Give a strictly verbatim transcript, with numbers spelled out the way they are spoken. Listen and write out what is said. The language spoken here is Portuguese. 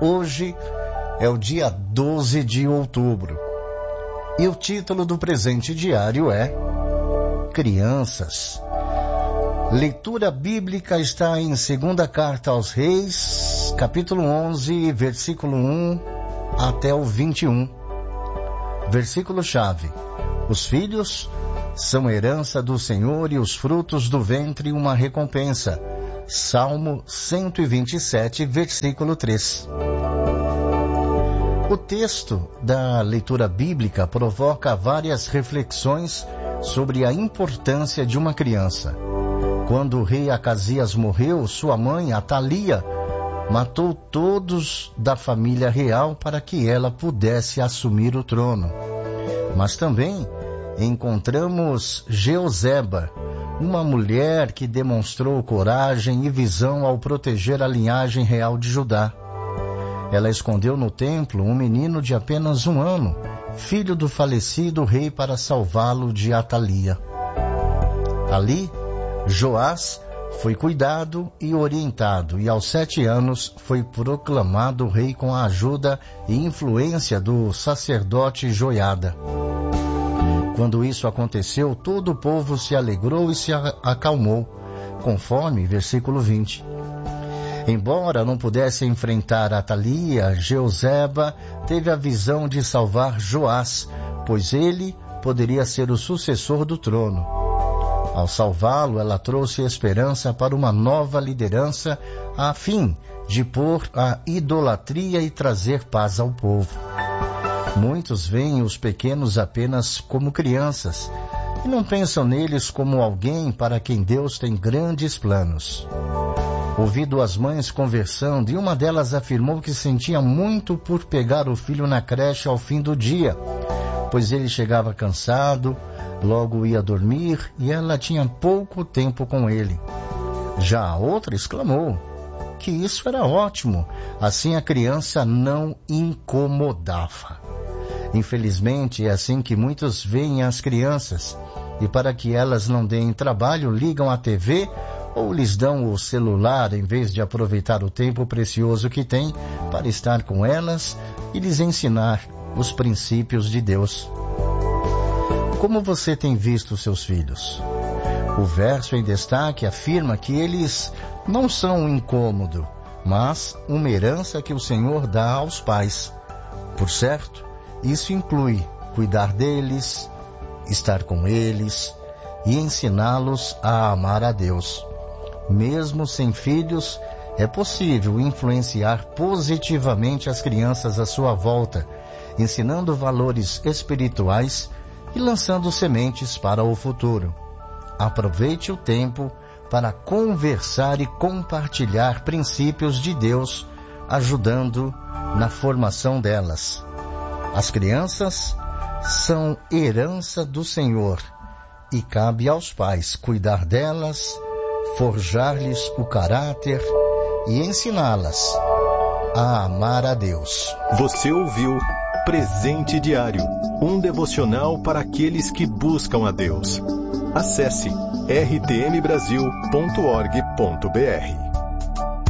Hoje é o dia doze de outubro e o título do presente diário é Crianças. Leitura bíblica está em segunda Carta aos Reis, capítulo onze, versículo um até o vinte e um. Versículo-chave: os filhos são herança do Senhor e os frutos do ventre uma recompensa. Salmo cento e vinte e sete, versículo três. O texto da leitura bíblica provoca várias reflexões sobre a importância de uma criança. Quando o rei Acasias morreu, sua mãe, Atalia, matou todos da família real para que ela pudesse assumir o trono. Mas também encontramos Jeoseba, uma mulher que demonstrou coragem e visão ao proteger a linhagem real de Judá. Ela escondeu no templo um menino de apenas um ano, filho do falecido rei, para salvá-lo de Atalia. Ali, Joás foi cuidado e orientado, e aos sete anos foi proclamado rei com a ajuda e influência do sacerdote Joiada. Quando isso aconteceu, todo o povo se alegrou e se acalmou, conforme versículo vinte. Embora não pudesse enfrentar Atalia, Jeoseba teve a visão de salvar Joás, pois ele poderia ser o sucessor do trono. Ao salvá-lo, ela trouxe esperança para uma nova liderança, a fim de pôr a idolatria e trazer paz ao povo. Muitos veem os pequenos apenas como crianças e não pensam neles como alguém para quem Deus tem grandes planos. Ouvi duas mães conversando e uma delas afirmou que sentia muito por pegar o filho na creche ao fim do dia, pois ele chegava cansado, logo ia dormir e ela tinha pouco tempo com ele. Já a outra exclamou que isso era ótimo, assim a criança não incomodava. Infelizmente, é assim que muitos veem as crianças, e para que elas não deem trabalho, ligam a T V ou lhes dão o celular em vez de aproveitar o tempo precioso que têm para estar com elas e lhes ensinar os princípios de Deus. Como você tem visto seus filhos? O verso em destaque afirma que eles não são um incômodo, mas uma herança que o Senhor dá aos pais. Por certo, isso inclui cuidar deles, estar com eles e ensiná-los a amar a Deus. Mesmo sem filhos, é possível influenciar positivamente as crianças à sua volta, ensinando valores espirituais e lançando sementes para o futuro. Aproveite o tempo para conversar e compartilhar princípios de Deus, ajudando na formação delas. As crianças são herança do Senhor e cabe aos pais cuidar delas, forjar-lhes o caráter e ensiná-las a amar a Deus. Você ouviu Presente Diário, um devocional para aqueles que buscam a Deus. Acesse r t m brasil ponto org ponto b r.